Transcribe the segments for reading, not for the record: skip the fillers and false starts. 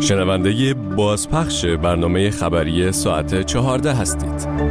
شنونده بازپخش برنامه خبری ساعت 14 هستید.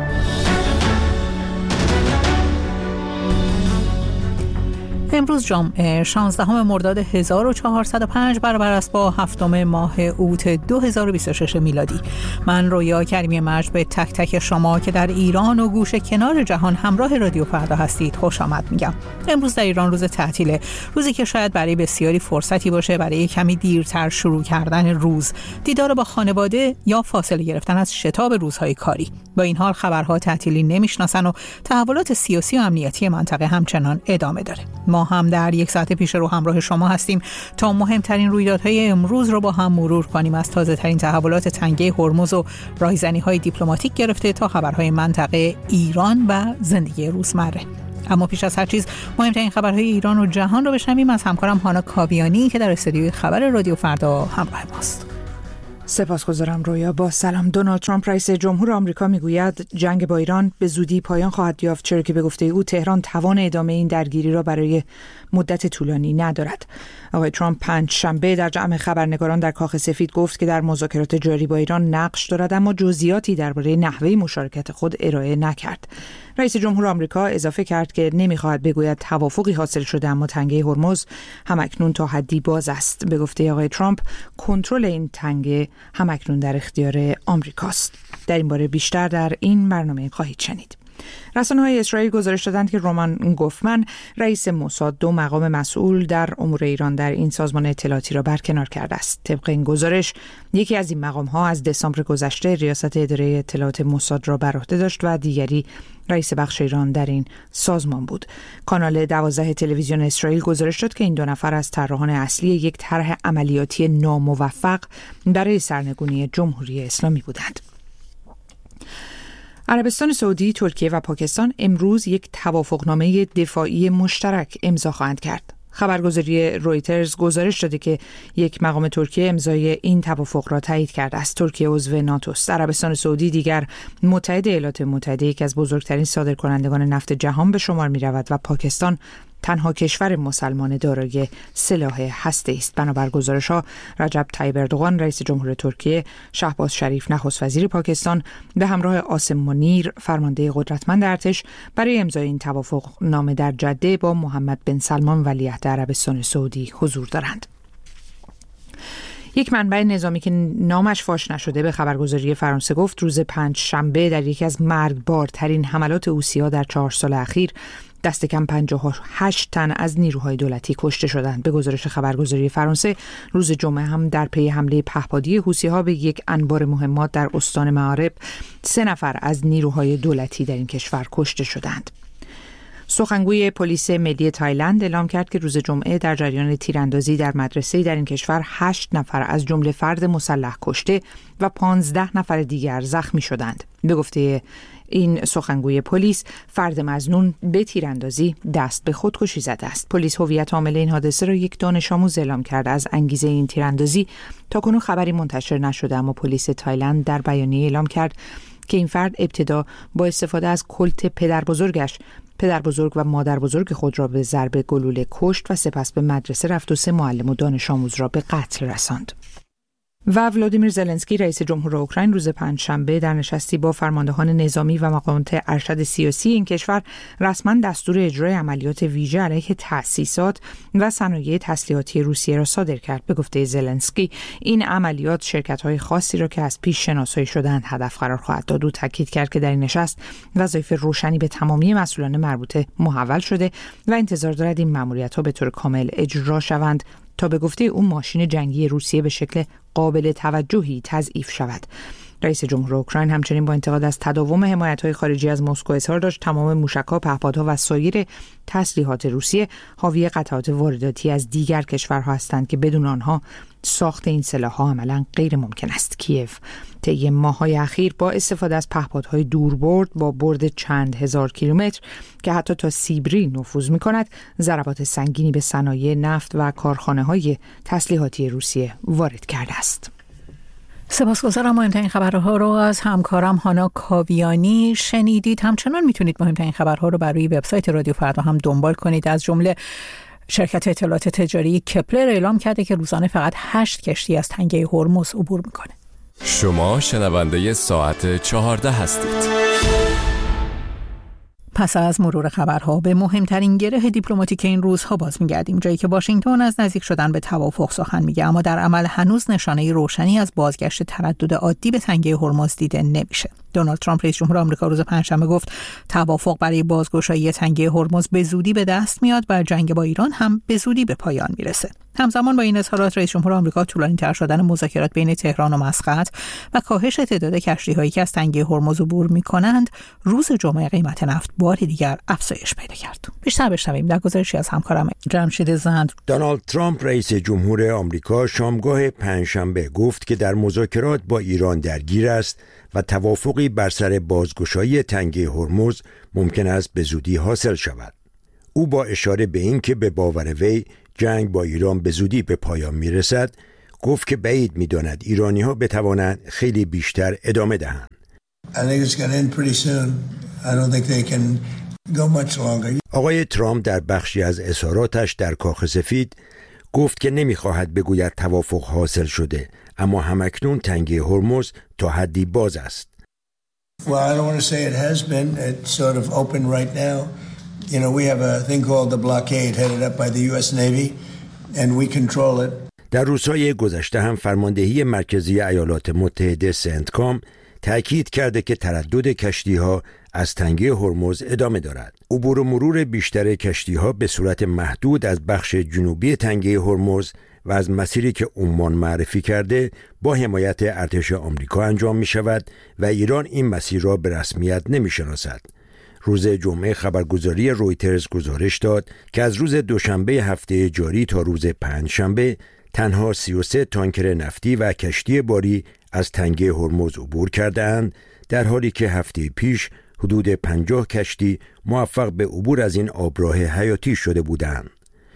امروز جمعه 16 مرداد 1405 برابر است با 7 ماه اوت 2026 میلادی. من رویا کریمی مجد به تک تک شما که در ایران و گوشه کنار جهان همراه رادیو فردا هستید خوش آمد میگم. امروز در ایران روز تعطیله، روزی که شاید برای بسیاری فرصتی باشه برای کمی دیرتر شروع کردن روز، دیدار با خانواده یا فاصله گرفتن از شتاب روزهای کاری. با این حال خبرها تعطیلی نمیشناسن و تحولات سیاسی و امنیتی منطقه همچنان ادامه داره. ما هم در یک ساعت پیش رو همراه شما هستیم تا مهمترین رویدادهای امروز رو با هم مرور کنیم، از تازه ترین تحولات تنگه هرمز و رایزنی‌های دیپلماتیک گرفته تا خبرهای منطقه، ایران و زندگی روزمره. اما پیش از هر چیز مهمترین خبرهای ایران و جهان رو بشنویم از همکارم هانا کاویانی که در استودیوی خبر رادیو فردا همراه ماست. سپاسگزارم رویا. با سلام. دونالد ترامپ رئیس جمهور آمریکا میگوید جنگ با ایران به زودی پایان خواهد یافت، چرا که به گفته او تهران توان ادامه این درگیری را برای مدت طولانی ندارد. آقای ترامپ پنجشنبه در جمع خبرنگاران در کاخ سفید گفت که در مذاکرات جاری با ایران نقش دارد اما جزئیاتی درباره نحوه مشارکت خود ارائه نکرد. رئیس جمهور آمریکا اضافه کرد که نمیخواهد بگوید توافقی حاصل شده اما تنگه هرمز همکنون تا حدی باز است. به گفته آقای ترامپ کنترل این تنگه همکنون در اختیار آمریکاست. در این باره بیشتر در این برنامه خواهید شنید. رسانه‌های اسرائیل گزارش دادند که رومان گوفمن رئیس موساد 2 مقام مسئول در امور ایران در این سازمان اطلاعاتی را برکنار کرده است. طبق این گزارش یکی از این مقام‌ها از دسامبر گذشته ریاست اداره اطلاعات موساد را بر عهده داشت و دیگری رئیس بخش ایران در این سازمان بود. کانال 12 تلویزیون اسرائیل گزارش داد که این 2 نفر از طراحان اصلی یک طرح عملیاتی ناموفق برای سرنگونی جمهوری اسلامی بودند. عربستان سعودی، ترکیه و پاکستان امروز یک توافقنامه دفاعی مشترک امضا خواهند کرد. خبرگزاری رویترز گزارش داده که یک مقام ترکیه امضای این توافق را تایید کرده است. ترکیه عضو ناتو است. عربستان سعودی دیگر متحد ایالات متحده، یکی از بزرگترین صادرکنندگان نفت جهان به شمار می رود و پاکستان تنها کشور مسلمان دارای سلاح هسته‌ای است. بنابر گزارش‌ها رجب طیب اردوغان رئیس جمهور ترکیه، شهباز شریف نخست وزیر پاکستان به همراه عاصم منیر فرمانده قدرتمند ارتش برای امضای این توافق نامه در جده با محمد بن سلمان ولیعهد عربستان سعودی حضور دارند. یک منبع نظامی که نامش فاش نشده به خبرگزاری فرانسه گفت روز پنجشنبه در یکی از مرگبارترین حملات حوثی‌ها در 4 سال اخیر دست کم 58 تن از نیروهای دولتی کشته شدند. به گزارش خبرگزاری فرانسه روز جمعه هم در پی حمله پهپادی حوثی‌ها به یک انبار مهمات در استان معارب 3 نفر از نیروهای دولتی در این کشور کشته شدند. سخنگوی پلیس ملی تایلند اعلام کرد که روز جمعه در جریان تیراندازی در مدرسه‌ای در این کشور 8 نفر از جمله فرد مسلح کشته و 15 نفر دیگر زخمی شدند. به گفته این سخنگوی پلیس فرد مظنون به تیراندازی دست به خودکشی زده است. پلیس هویت عامل این حادثه را یک دانش آموز اعلام کرده. از انگیزه این تیراندازی تاکنون خبری منتشر نشده، اما پلیس تایلند در بیانیه اعلام کرد که این فرد ابتدا با استفاده از کلت پدر بزرگ و مادر بزرگ خود را به ضرب گلوله کشت و سپس به مدرسه رفت و 3 معلم و دانش آموز را به قتل رساند. و ولادیمیر زلنسکی رئیس جمهور اوکراین روز پنجشنبه در نشستی با فرماندهان نظامی و مقامات ارشد سیاسی این کشور رسما دستور اجرای عملیات ویژه علیه تأسیسات و صنایع تسلیحاتی روسیه را صادر کرد. به گفته زلنسکی این عملیات شرکت‌های خاصی را که از پیش شناسایی شده‌اند هدف قرار خواهد داد. او تاکید کرد که در این نشست وظایف روشنی به تمامی مسئولان مربوطه محول شده و انتظار دارد این مأموریت‌ها به طور کامل اجرا شوند تا به گفته او ماشین جنگی روسیه به شکل قابل توجهی تضعیف شود. رئیس جمهور اوکراین همچنین با انتقاد از تداوم حمایت‌های خارجی از مسکو اظهار داشت تمام موشک‌ها، پهپادها و سایر تسلیحات روسیه حاوی قطعات وارداتی از دیگر کشورها هستند که بدون آنها ساخت این سلاح‌ها عملاً غیر ممکن است. کیف طی ماه‌های اخیر با استفاده از پهپادهای دوربرد با برد چند هزار کیلومتر که حتی تا سیبری نفوذ می‌کند، ضربات سنگینی به صنایع نفت و کارخانه‌های تسلیحاتی روسیه وارد کرده است. سپاسگزارم. مهمترین خبرها رو از همکارم هانا کاویانی شنیدید. همچنان میتونید مهمترین خبرها رو بر روی وبسایت رادیو فردا هم دنبال کنید، از جمله شرکت اطلاعات تجاری کپلر اعلام کرده که روزانه فقط 8 کشتی از تنگه هرمز عبور میکنه. شما شنونده ساعت 14 هستید. پس از مرور خبرها به مهمترین گره دیپلماتیک این روزها باز می‌گردیم، جایی که واشنگتن از نزدیک شدن به توافق سخن میگه، اما در عمل هنوز نشانه روشنی از بازگشت تردد عادی به تنگه هرمز دیده نمیشه. دونالد ترامپ رئیس جمهور آمریکا روز پنجشنبه گفت توافق برای بازگشایی تنگه هرمز به زودی به دست میاد و جنگ با ایران هم به زودی به پایان میرسه. همزمان با این اظهارات رئیس جمهور آمریکا طولانی‌تر شدن مذاکرات بین تهران و مسقط و کاهش تعداد کشتی‌هایی که از تنگه هرمز عبور می‌کنند، روز جمعه قیمت نفت بار دیگر افزایش پیدا کرد. بیشتر بشنویم در گزارشی از همکارم جمشید زند. دونالد ترامپ رئیس جمهور آمریکا شامگاه پنجشنبه گفت که در مذاکرات با ایران درگیر است و توافقی بر سر بازگشایی تنگه هرمز ممکن است به زودی حاصل شود. او با اشاره به این که به باور وی جنگ با ایران به زودی به پایان میرسد، گفت که بعید می‌داند ایرانی‌ها بتوانند خیلی بیشتر ادامه دهند. آقای ترامپ در بخشی از اظهاراتش در کاخ سفید گفت که نمی‌خواهد بگوید توافق حاصل شده، اما همکنون تنگه هرمز تا حدی باز است. Well, I don't want to say it has been. It's sort of open right now. You know, we have a thing called the blockade headed up by the US Navy and we control it. در روزهای گذشته هم فرماندهی مرکزی ایالات متحده سنتکام تأکید کرده که تردد کشتی‌ها از تنگه هرمز ادامه دارد. عبور و مرور بیشتر کشتی‌ها به صورت محدود از بخش جنوبی تنگه هرمز و از مسیری که عمان معرفی کرده با حمایت ارتش آمریکا انجام می شود و ایران این مسیر را به رسمیت نمی شناسد. روز جمعه خبرگزاری رویترز گزارش داد که از روز دوشنبه هفته جاری تا روز پنجشنبه تنها 33 تانکر نفتی و کشتی باری از تنگه هرمز عبور کردند، در حالی که هفته پیش حدود 50 کشتی موفق به عبور از این آبراه حیاتی شده بودند.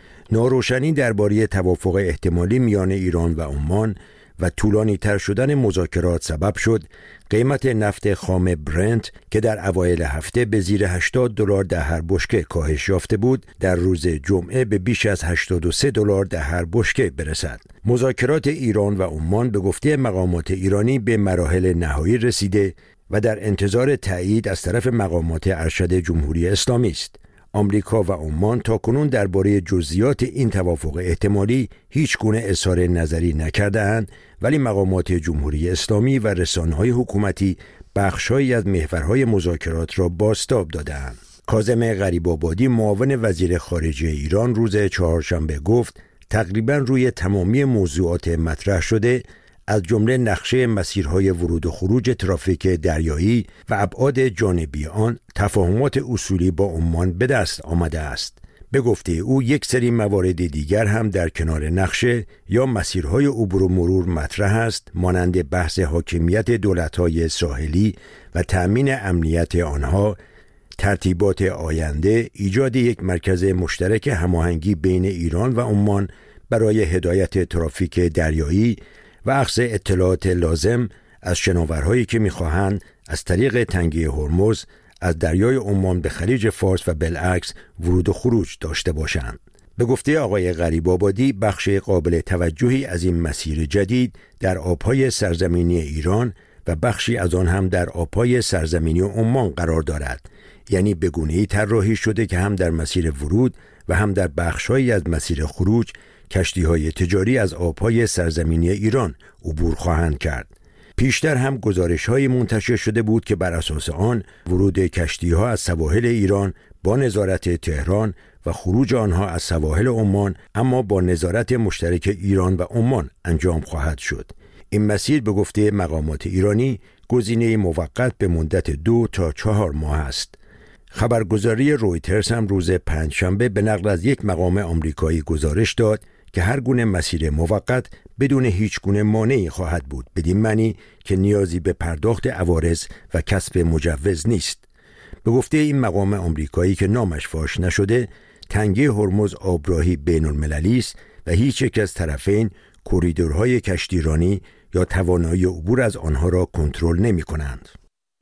ناروشنی درباره توافق احتمالی میان ایران و عمان و طولانی تر شدن مذاکرات سبب شد قیمت نفت خام برنت که در اوایل هفته به زیر $80 در هر بشکه کاهش یافته بود، در روز جمعه به بیش از $83 در هر بشکه برسد. مذاکرات ایران و عمان به گفته مقامات ایرانی به مراحل نهایی رسیده و در انتظار تایید از طرف مقامات ارشد جمهوری اسلامی است. آمریکا و عمان تاکنون درباره جزئیات این توافق احتمالی هیچ گونه اظهار نظری نکرده‌اند، ولی مقامات جمهوری اسلامی و رسانه‌های حکومتی بخش‌هایی از محورهای مذاکرات را بازتاب داده‌اند. کاظم غریب‌آبادی معاون وزیر خارجه ایران روز چهارشنبه گفت تقریباً روی تمامی موضوعات مطرح شده، از جمله نقشه مسیرهای ورود و خروج ترافیک دریایی و ابعاد جانبی آن، تفاهمات اصولی با عمان به دست آمده است. به گفته او یک سری موارد دیگر هم در کنار نقشه یا مسیرهای عبور و مرور مطرح است، مانند بحث حاکمیت دولت‌های ساحلی و تأمین امنیت آنها، ترتیبات آینده، ایجاد یک مرکز مشترک هماهنگی بین ایران و عمان برای هدایت ترافیک دریایی و اخذ اطلاعات لازم از شناورهایی که می‌خواهند از طریق تنگه هرمز از دریای عمان به خلیج فارس و بالعکس ورود و خروج داشته باشند. به گفته آقای غریب‌آبادی بخش قابل توجهی از این مسیر جدید در آب‌های سرزمینی ایران و بخشی از آن هم در آب‌های سرزمینی عمان قرار دارد، یعنی به گونه‌ای طراحی شده که هم در مسیر ورود و هم در بخش‌هایی از مسیر خروج کشتی‌های تجاری از آب‌های سرزمینی ایران عبور خواهند کرد. پیشتر هم گزارش‌های منتشر شده بود که بر اساس آن ورود کشتی‌ها از سواحل ایران با نظارت تهران و خروج آنها از سواحل عمان اما با نظارت مشترک ایران و عمان انجام خواهد شد. این مسیر به گفته مقامات ایرانی گزینه موقت به مدت 2 تا 4 ماه است. خبرگزاری رویترز هم روز پنجشنبه به نقل از یک مقام آمریکایی گزارش داد که هر گونه مسیر موقت بدون هیچ گونه مانعی خواهد بود، بدین معنی که نیازی به پرداخت عوارض و کسب مجوز نیست. به گفته این مقام آمریکایی که نامش فاش نشده، تنگه هرمز آبراهی بین المللی است و هیچ یک از طرفین کوریدورهای کشتیرانی یا توانایی عبور از آنها را کنترل نمی کنند.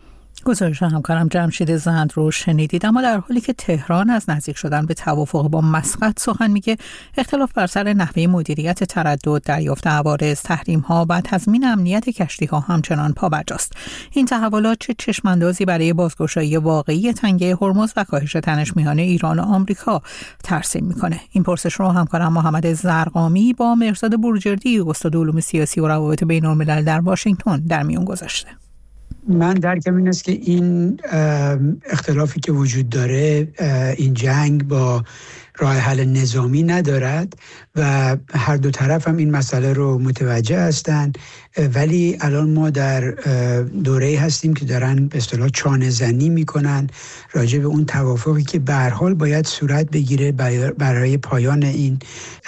گزارش همکارم جمشید زند رو شنیدید. اما در حالی که تهران از نزدیک شدن به توافق با مسقط سخن میگه، اختلاف بر سر نحوه مدیریت تردد، دریافت عوارض، تحریم‌ها و تضمین امنیت کشتی‌ها همچنان پابرجاست. این تحولات چه چشم‌اندازی برای بازگشایی واقعی تنگه هرمز و کاهش تنش میان ایران و آمریکا ترسیم میکنه؟ این پرسش رو همکارم محمد زرقامی با مهرزاد بروجردی، استاد علوم سیاسی و روابط بین‌الملل در واشنگتن در میون گذاشته. من درکم این است که این اختلافی که وجود داره، این جنگ با راه حل نظامی ندارد و هر دو طرف هم این مسئله رو متوجه هستند، ولی الان ما در دوره‌ای هستیم که دارن به اصطلاح چانه زنی میکنن راجع به اون توافقی که به هر حال باید صورت بگیره برای پایان این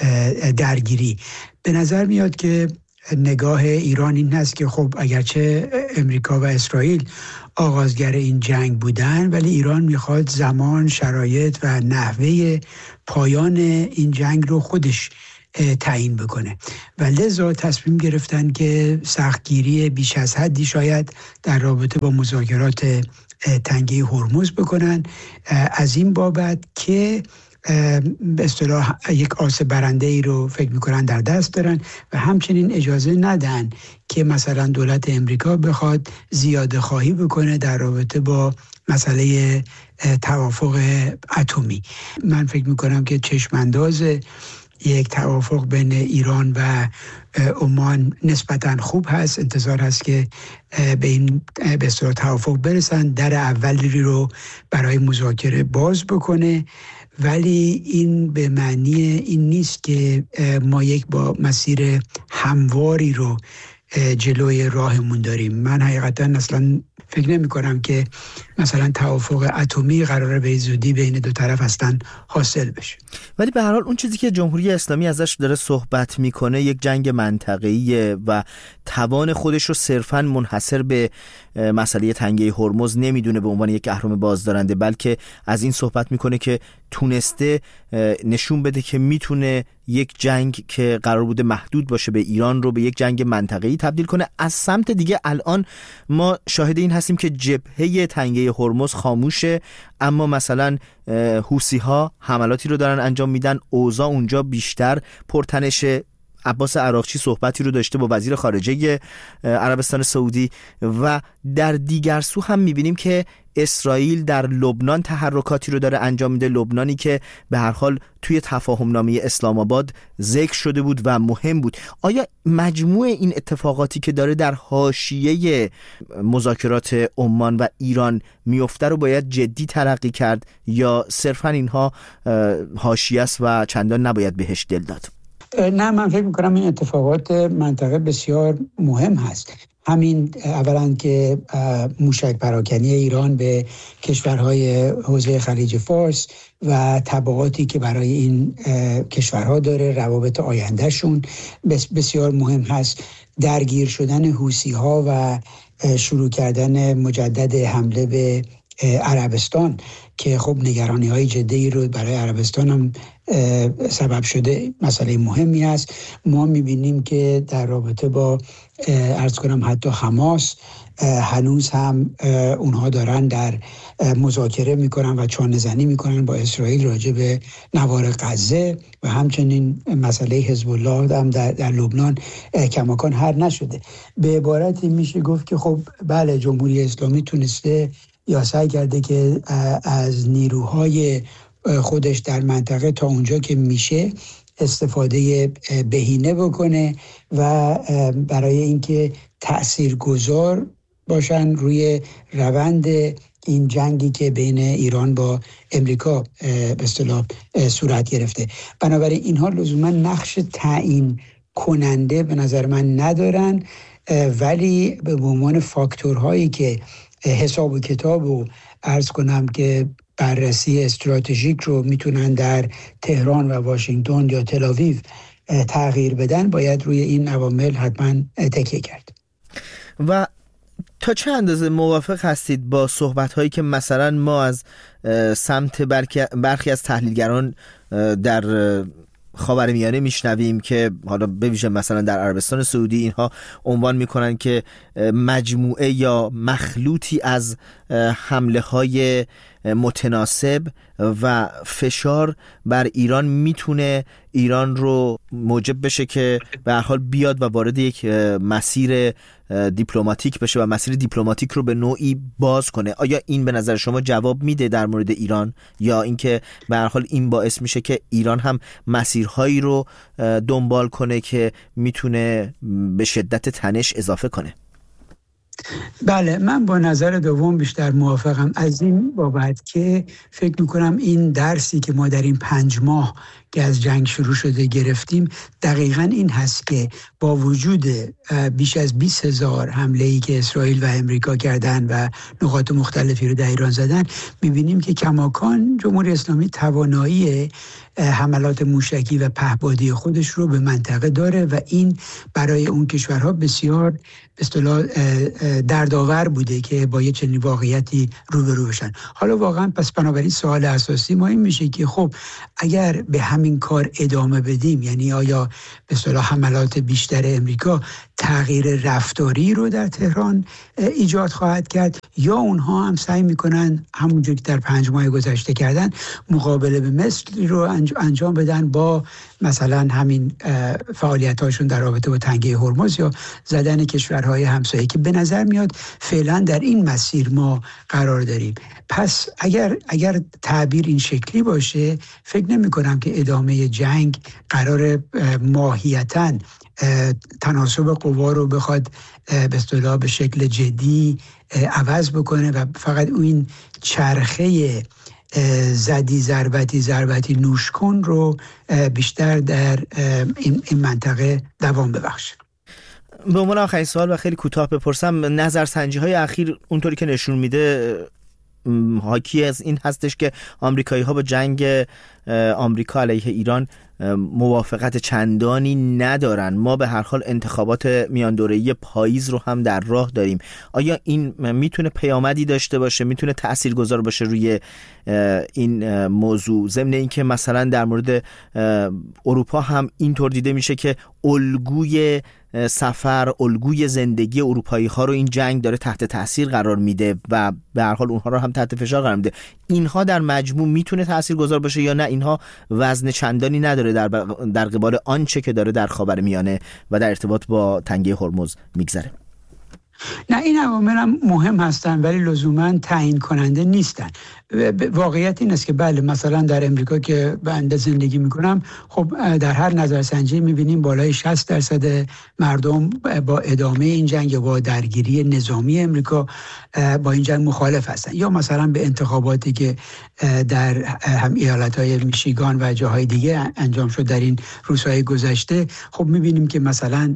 درگیری. به نظر میاد که نگاه ایران این هست که خب اگرچه امریکا و اسرائیل آغازگر این جنگ بودن، ولی ایران میخواد زمان، شرایط و نحوه پایان این جنگ رو خودش تعیین بکنه و لذا تصمیم گرفتن که سختگیری بیش از حدی شاید در رابطه با مذاکرات تنگه هرمز بکنن، از این بابت که به اصطلاح یک آس برنده ای رو فکر میکنن در دست دارن و همچنین اجازه ندن که مثلا دولت امریکا بخواد زیاده خواهی بکنه در رابطه با مسئله توافق اتمی. من فکر میکنم که چشمانداز یک توافق بین ایران و عمان نسبتاً خوب هست. انتظار هست که به این به اصطلاح توافق برسن، در اولی رو برای مذاکره باز بکنه، ولی این به معنی این نیست که ما یک با مسیر همواری رو جلوی راهمون داریم. من حقیقتا اصلا فکر نمی کنم که مثلا توافق اتمی قراره به زودی بین دو طرف هستن حاصل بشه. ولی به هر حال اون چیزی که جمهوری اسلامی ازش داره صحبت میکنه یک جنگ منطقه‌ایه و توان خودش رو صرفاً منحصر به مسئله تنگه هرمز نمیدونه به عنوان یک اهرم بازدارنده، بلکه از این صحبت میکنه که تونسته نشون بده که میتونه یک جنگ که قرار بوده محدود باشه به ایران رو به یک جنگ منطقه‌ای تبدیل کنه. از سمت دیگه الان ما شاهد این هستیم که جبهه تنگه هرمز خاموشه، اما مثلا حوثی‌ها حملاتی رو دارن انجام میدن، اوضاع اونجا بیشتر پرتنشه. عباس عراقچی صحبتی رو داشته با وزیر خارجه عربستان سعودی و در دیگر سو هم میبینیم که اسرائیل در لبنان تحرکاتی رو داره انجام میده، لبنانی که به هر حال توی تفاهمنامه اسلام آباد ذکر شده بود و مهم بود. آیا مجموع این اتفاقاتی که داره در حاشیه مذاکرات عمان و ایران میفته رو باید جدی تلقی کرد یا صرفا اینها حاشیه است و چندان نباید بهش دل داد؟ نه، من فکر میکنم این اتفاقات منطقه بسیار مهم هست. همین اولا که موشک پراکنی ایران به کشورهای حوزه خلیج فارس و تبعاتی که برای این کشورها داره، روابط آیندهشون بسیار مهم هست. درگیر شدن حوثی‌ها و شروع کردن مجدد حمله به عربستان که خب نگرانی‌های جدی رو برای عربستان هم سبب شده، مسئله مهمی است. ما می‌بینیم که در رابطه با عرض کنم حتی حماس هنوز هم اونها دارن در مذاکره میکنن و چانه زنی میکنن با اسرائیل راجع به نوار غزه و همچنین مسئله حزب الله هم در لبنان کماکان حل نشده. به عبارتی میشه گفت که خب بله، جمهوری اسلامی تونسته یا سعی کرده که از نیروهای خودش در منطقه تا اونجا که میشه استفاده بهینه بکنه و برای اینکه تأثیرگذار باشن روی روند این جنگی که بین ایران با امریکا به اصطلاح صورت گرفته. بنابراین اینها لزوما نقش تعیین کننده به نظر من ندارن، ولی به عنوان فاکتورهایی که حساب و کتاب و عرض کنم که بررسی استراتژیک رو میتونن در تهران و واشنگتن یا تل‌آویو تغییر بدن، باید روی این عوامل حتما تکیه کرد. و تا چه اندازه موافق هستید با صحبت‌هایی که مثلا ما از سمت برخی از تحلیلگران در خاورمیانه میشنویم که حالا به ویژه مثلا در عربستان سعودی اینها عنوان میکنن که مجموعه یا مخلوطی از حمله های متناسب و فشار بر ایران میتونه ایران رو موجب بشه که به هر حال بیاد و وارد یک مسیر دیپلماتیک بشه و مسیر دیپلماتیک رو به نوعی باز کنه؟ آیا این به نظر شما جواب میده در مورد ایران، یا اینکه به هر حال این باعث میشه که ایران هم مسیرهایی رو دنبال کنه که میتونه به شدت تنش اضافه کنه؟ بله، من با نظر دوم بیشتر موافقم، از این بابت که فکر میکنم این درسی که ما در این 5 ماه که از جنگ شروع شده گرفتیم دقیقاً این هست که با وجود بیش از 20,000 حمله‌ای که اسرائیل و امریکا کردن و نقاط مختلفی رو در ایران زدن، میبینیم که کماکان جمهوری اسلامی توانایی حملات موشکی و پهپادی خودش رو به منطقه داره و این برای اون کشورها بسیار به اصطلاح دردآور بوده که با یه چنین واقعیتی روبرو بشن. حالا واقعا پس بنابراین سوال اساسی ما این میشه که خب اگر به همین کار ادامه بدیم، یعنی آیا به اصطلاح حملات بیشتر امریکا تغییر رفتاری رو در تهران ایجاد خواهد کرد، یا اونها هم سعی میکنن همونجور که در 5 ماه گذشته کردن مقابله به مثل رو انجام بدن با مثلا همین فعالیتاشون در رابطه با تنگه هرمز یا زدن کشورهای همسایه، که به نظر میاد فعلا در این مسیر ما قرار داریم. پس اگر تعبیر این شکلی باشه، فکر نمی کنم که ادامه جنگ قرار ماهیتاً تناسب قوا رو بخواد به اصطلاح به شکل جدی عوض بکنه و فقط این چرخه زدی ضربتی نوش کن رو بیشتر در این منطقه دوام ببخشه. به عنوان آخرین سوال و خیلی کوتاه بپرسم، نظرسنجی‌های اخیر اونطوری که نشون میده حاکی از این هستش که آمریکایی‌ها با جنگ آمریکا علیه ایران موافقت چندانی ندارن. ما به هر حال انتخابات میان دوره‌ای پاییز رو هم در راه داریم. آیا این میتونه پیامدی داشته باشه، میتونه تاثیرگذار باشه روی این موضوع، ضمن اینکه مثلا در مورد اروپا هم اینطور دیده میشه که الگوی سفر، الگوی زندگی اروپایی ها رو این جنگ داره تحت تاثیر قرار میده و به هر حال اونها رو هم تحت فشار قرار میده. اینها در مجموع میتونه تاثیرگذار باشه یا نه اینها وزن چندانی نداره در قبال آنچه که داره در خاورمیانه و در ارتباط با تنگه هرمز میگذره؟ نه، این عوامل هم مهم هستن ولی لزوما تعیین کننده نیستن. واقعیت این است که بله، مثلا در امریکا که بنده زندگی میکنم، خب در هر نظرسنجی میبینیم بالای 60% مردم با ادامه این جنگ یا با درگیری نظامی امریکا با این جنگ مخالف هستن. یا مثلا به انتخاباتی که در هم ایالت‌های میشیگان و جاهای دیگه انجام شد در این روزهای گذشته، خب میبینیم که مثلا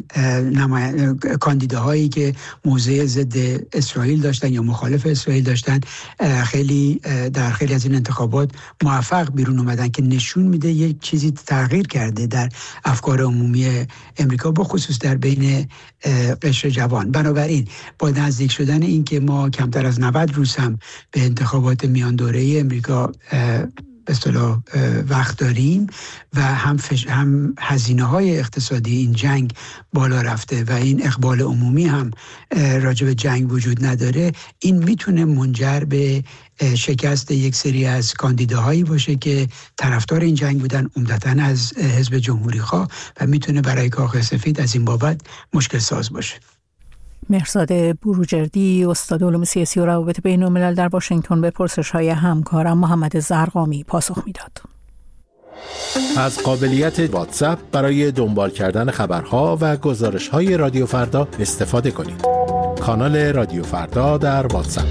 کاندیداهایی که موضع ضد اسرائیل داشتن یا مخالف اسرائیل داشتن خیلی در خیلی از این انتخابات موفق بیرون اومدن، که نشون میده یک چیزی تغییر کرده در افکار عمومی امریکا، با خصوص در بین قشر جوان. بنابراین با نزدیک شدن این که ما کمتر از 90 روز هم به انتخابات میان دوره‌ای امریکا به اصطلاح وقت داریم و هم هزینه‌های اقتصادی این جنگ بالا رفته و این اقبال عمومی هم راجع به جنگ وجود نداره، این میتونه منجر به شکست یک سری از کاندیداهایی باشه که طرفدار این جنگ بودن، عمدتاً از حزب جمهوری‌خواه، و میتونه برای کاخ سفید از این بابت مشکل ساز باشه. مهرزاد بروجردی، استاد علوم سیاسی و روابط بین الملل در واشنگتن، به پرسش‌های همکارم محمد زرقامی پاسخ میداد. از قابلیت واتساپ برای دنبال کردن خبرها و گزارش‌های رادیو فردا استفاده کنید. کانال رادیو فردا در واتساپ.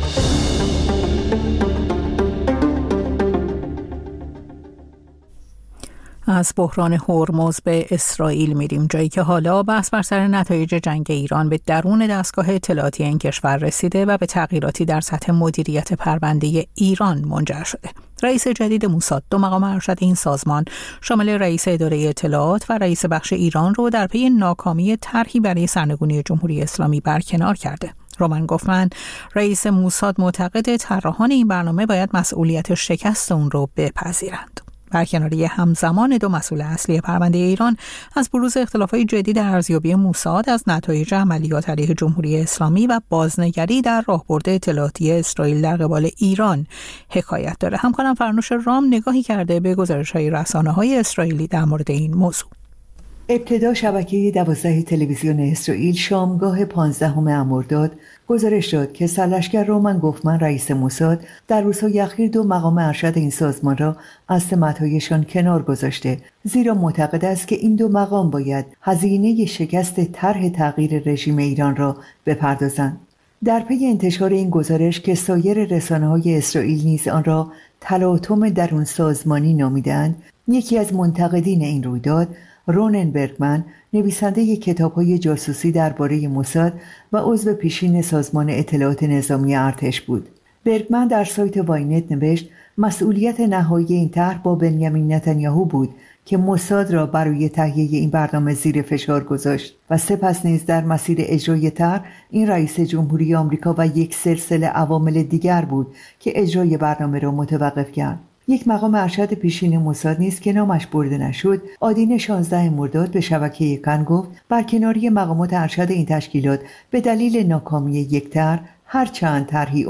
از بحران هرمز به اسرائیل میریم، جایی که حالا بحث بر سر نتایج جنگ ایران به درون دستگاه اطلاعاتی این کشور رسیده و به تغییراتی در سطح مدیریت پرونده ایران منجر شده. رئیس جدید موساد 2 مقام ارشد این سازمان شامل رئیس اداره اطلاعات و رئیس بخش ایران رو در پی ناکامی طرحی برای سرنگونی جمهوری اسلامی برکنار کرده. رومن گوفمن، رئیس موساد، معتقد طراحان این برنامه باید مسئولیت شکست اون رو بپذیرند. برکناری همزمان دو مسئول اصلی پرونده ایران از بروز اختلافات جدی در ارزیابی موساد از نتایج عملیات علیه جمهوری اسلامی و بازنگری در راهبرد اطلاعاتی اسرائیل در قبال ایران حکایت داره. همکارم فرنوش رام نگاهی کرده به گزارش‌های رسانه‌های اسرائیلی در مورد این موضوع. ابتدا شبکه 12 تلویزیون اسرائیل شامگاه 15 مرداد گزارش داد که سرلشکر رومن گوفمن رئیس موساد در روزهای اخیر دو مقام ارشد این سازمان را از سمت‌هایشان کنار گذاشته، زیرا معتقد است که این دو مقام باید هزینه شکست طرح تغییر رژیم ایران را بپردازند. در پی انتشار این گزارش که سایر رسانه‌های اسرائیل نیز آن را تلاطم درون سازمانی نامیدند، یکی از منتقدین این رویداد رونن برگمن، نویسنده کتاب‌های جاسوسی درباره موساد و عضو پیشین سازمان اطلاعات نظامی ارتش بود. برگمن در سایت واینت نوشت مسئولیت نهایی این طرح با بنیامین نتانیاهو بود که موساد را برای تهیه این برنامه زیر فشار گذاشت و سپس نیز در مسیر اجرای طرح این رئیس جمهوری آمریکا و یک سلسله عوامل دیگر بود که اجرای برنامه را متوقف کرد. یک مقام ارشد پیشین موساد نیز که نامش برده نشد، آدین 16 مرداد به شبکه کن گفت برکناری مقامات ارشد این تشکیلات به دلیل ناکامی یک طرح هرچند طرحی